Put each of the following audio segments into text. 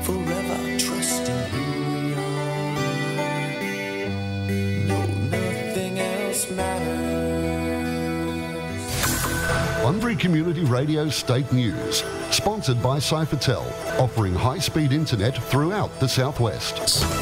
forever trusting who we are. No, nothing else matters. Bunbury Community Radio State News, sponsored by Cyphertel, offering high-speed internet throughout the southwest.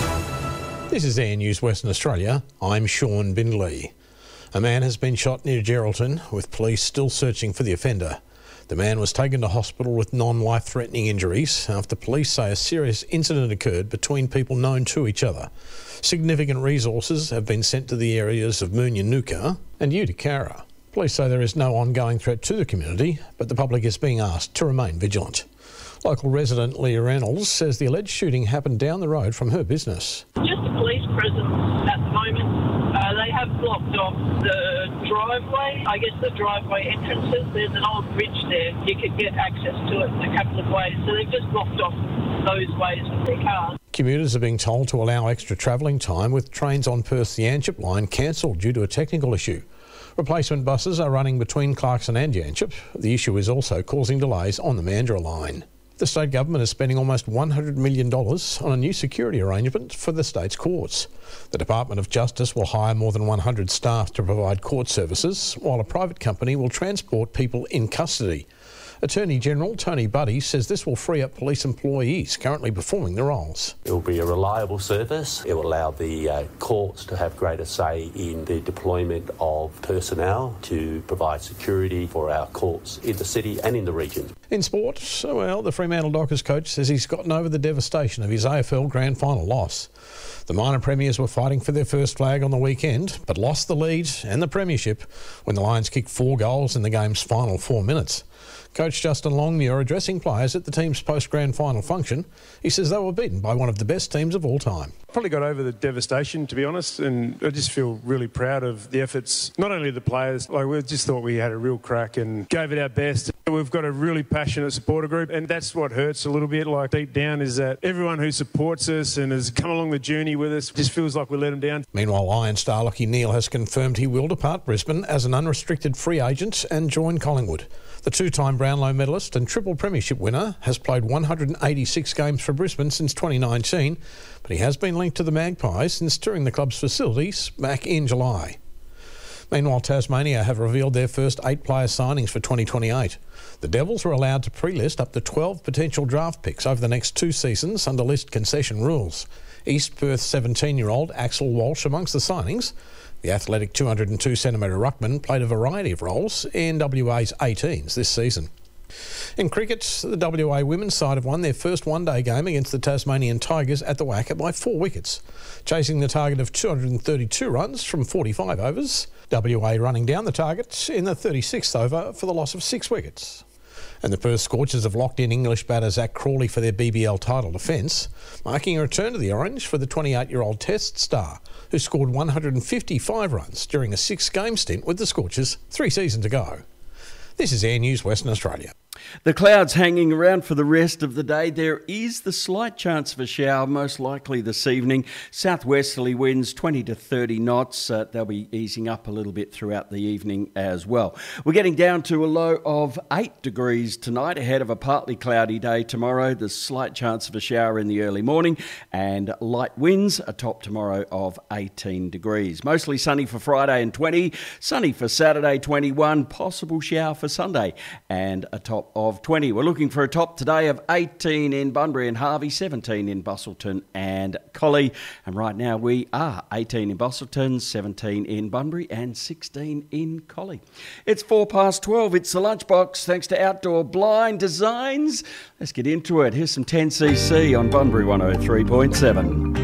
This is Air News Western Australia. I'm Sean Bindley. A man has been shot near Geraldton, with police still searching for the offender. The man was taken to hospital with non-life-threatening injuries after police say a serious incident occurred between people known to each other. Significant resources have been sent to the areas of Moonyanuka and Utikara. Police say there is no ongoing threat to the community, but the public is being asked to remain vigilant. Local resident Leah Reynolds says the alleged shooting happened down the road from her business. Just a police presence at the moment. They have blocked off the driveway, I guess the driveway entrances. There's an old bridge there. You could get access to it a couple of ways. So they've just blocked off those ways with their cars. Commuters are being told to allow extra travelling time, with trains on Perth's Yanchep line cancelled due to a technical issue. Replacement buses are running between Clarkson and Yanchep. The issue is also causing delays on the Mandurah line. The state government is spending almost $100 million on a new security arrangement for the state's courts. The Department of Justice will hire more than 100 staff to provide court services, while a private company will transport people in custody. Attorney General Tony Buddy says this will free up police employees currently performing the roles. It will be a reliable service. It will allow the courts to have greater say in the deployment of personnel to provide security for our courts in the city and in the region. In sport, well, the Fremantle Dockers coach says he's gotten over the devastation of his AFL Grand Final loss. The minor premiers were fighting for their first flag on the weekend, but lost the lead and the premiership when the Lions kicked 4 goals in the game's final 4 minutes. Coach Justin Longmuir addressing players at the team's post-grand final function. He says they were beaten by one of the best teams of all time. Probably got over the devastation, to be honest, and I just feel really proud of the efforts, not only the players. We just thought we had a real crack and gave it our best. We've got a really passionate supporter group, and that's what hurts a little bit, deep down, is that everyone who supports us and has come along the journey with us just feels like we let them down. Meanwhile, Lion star Lachie Neale has confirmed he will depart Brisbane as an unrestricted free agent and join Collingwood. The two-time Brownlow medalist and triple premiership winner has played 186 games for Brisbane since 2019, but he has been linked to the Magpies since touring the club's facilities back in July. Meanwhile, Tasmania have revealed their first 8-player signings for 2028. The Devils were allowed to pre-list up to 12 potential draft picks over the next 2 seasons under list concession rules. East Perth 17-year-old Axel Walsh amongst the signings. The athletic 202cm ruckman played a variety of roles in WA's 18s this season. In cricket, the WA women's side have won their first one-day game against the Tasmanian Tigers at the Wacker by 4 wickets, chasing the target of 232 runs from 45 overs. WA running down the target in the 36th over for the loss of 6 wickets. And the Perth Scorchers have locked in English batter Zach Crawley for their BBL title defence, marking a return to the Orange for the 28-year-old Test star, who scored 155 runs during a 6-game stint with the Scorchers 3 seasons ago. This is Air News Western Australia. The clouds hanging around for the rest of the day. There is the slight chance of a shower, most likely this evening. Southwesterly winds 20 to 30 knots. They'll be easing up a little bit throughout the evening as well. We're getting down to a low of 8 degrees tonight, ahead of a partly cloudy day tomorrow. There's slight chance of a shower in the early morning, and light winds, a top tomorrow of 18 degrees. Mostly sunny for Friday and 20, sunny for Saturday 21, possible shower for Sunday, and a top of 20. We're looking for a top today of 18 in Bunbury and Harvey, 17 in Busselton and Collie. And right now we are 18 in Busselton, 17 in Bunbury and 16 in Collie. It's 12:04. It's the Lunchbox, thanks to Outdoor Blind Designs. Let's get into it. Here's some 10cc on Bunbury 103.7.